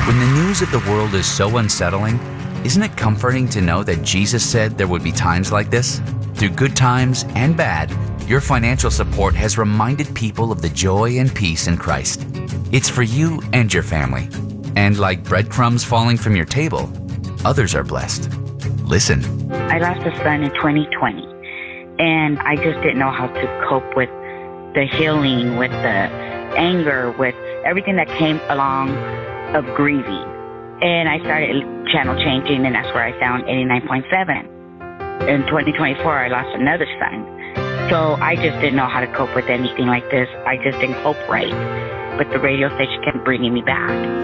When the news of the world is so unsettling, isn't it comforting to know that Jesus said there would be times like this? Through good times and bad, your financial support has reminded people of the joy and peace in Christ. It's for you and your family. And like breadcrumbs falling from your table, others are blessed. Listen. I lost a son in 2020, and I just didn't know how to cope with the healing, with the anger, with everything that came along of grieving. And I started channel changing, and that's where I found 89.7. In 2024, I lost another son. So I just didn't know how to cope with anything like this. I just didn't cope right. But the radio station kept bringing me back.